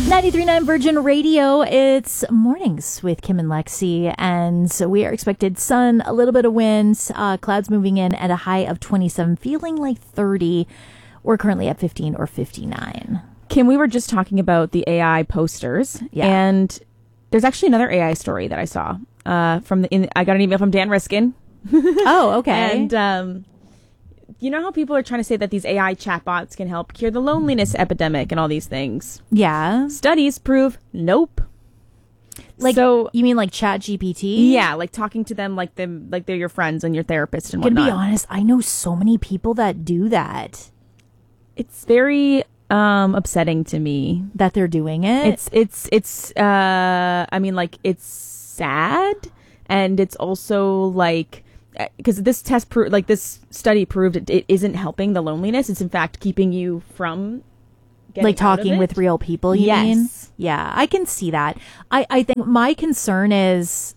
93.9 Virgin Radio. It's mornings with Kim and Lexi, and so we are expected sun, a little bit of wind, clouds moving in at a high of 27, feeling like 30. We're currently at 15 or 59. Kim, we were just talking about the AI posters, and there's actually another AI story that I saw. I got an email from Dan Riskin. Oh, okay. And you know how people are trying to say that these AI chatbots can help cure the loneliness epidemic and all these things? Yeah. Studies prove nope. Like, so, you mean like ChatGPT? Yeah, like talking to them like they're your friends and your therapist and Gonna whatnot. be honest, I know so many people that do that. It's very upsetting to me that they're doing it. It's I mean, like, it's sad, and it's also like, because this this study proved it isn't helping the loneliness. It's in fact keeping you from getting like talking out of it. with real people. You mean? Yeah, I can see that. I think my concern is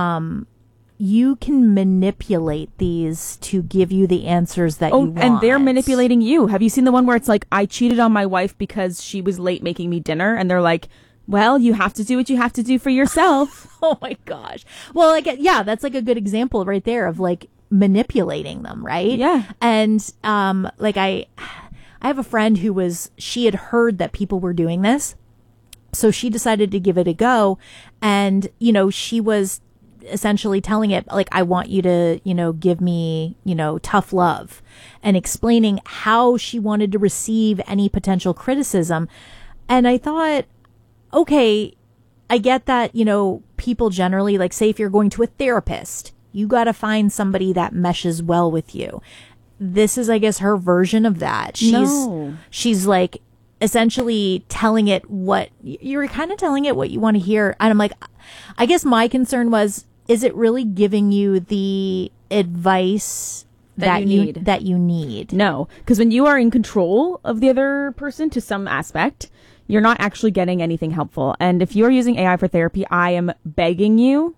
you can manipulate these to give you the answers that you want. And they're manipulating you. Have you seen the one where it's like, I cheated on my wife because she was late making me dinner, and they're like, well, you have to do what you have to do for yourself. Oh my gosh. Well, that's like a good example right there of like manipulating them, right? Yeah. And I have a friend she had heard that people were doing this, so she decided to give it a go, and she was essentially telling it, like, I want you to, give me, tough love, and explaining how she wanted to receive any potential criticism. And I thought, okay, I get that, people generally, like, say if you're going to a therapist, you got to find somebody that meshes well with you. This is, I guess, her version of that. She's like essentially telling it what you're kind of telling it what you want to hear. And I'm like, I guess my concern was, is it really giving you the advice that you need? No, because when you are in control of the other person to some aspect, you're not actually getting anything helpful. And if you're using AI for therapy, I am begging you,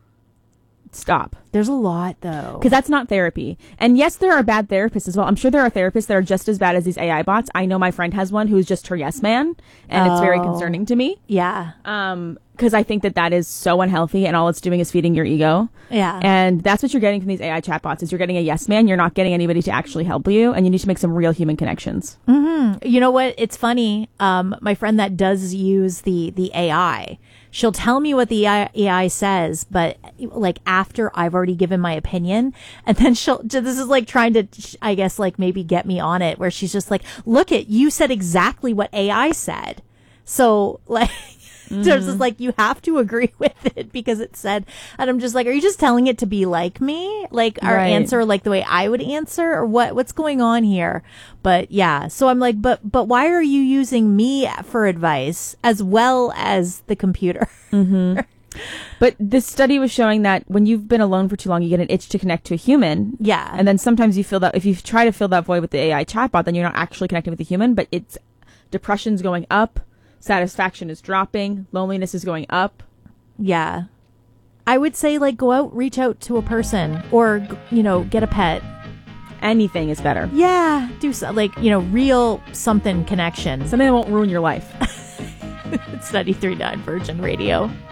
stop. There's a lot, though. Because that's not therapy. And yes, there are bad therapists as well. I'm sure there are therapists that are just as bad as these AI bots. I know my friend has one who's just her yes man, and it's very concerning to me. Yeah. Because I think that is so unhealthy, and all it's doing is feeding your ego. Yeah. And that's what you're getting from these AI chatbots, is you're getting a yes man. You're not getting anybody to actually help you, and you need to make some real human connections. Mm-hmm. You know what? It's funny. My friend that does use the AI, she'll tell me what the AI says, but like after I've already given my opinion, and then this is like trying to, I guess, like maybe get me on it, where she's just like, look you said exactly what AI said. So like, there's just like, you have to agree with it because it said, and I'm just like, are you just telling it to be like me? Like our answer, like the way I would answer, or what's going on here? But yeah, so I'm like, but why are you using me for advice as well as the computer? Mm-hmm. But this study was showing that when you've been alone for too long, you get an itch to connect to a human. Yeah. And then sometimes you feel that if you try to fill that void with the AI chatbot, then you're not actually connecting with the human, but depression's going up. Satisfaction is dropping. Loneliness is going up. Yeah. I would say, like, go out, reach out to a person, or, get a pet. Anything is better. Yeah. Do real something connection. Something that won't ruin your life. It's 93.9 Virgin Radio.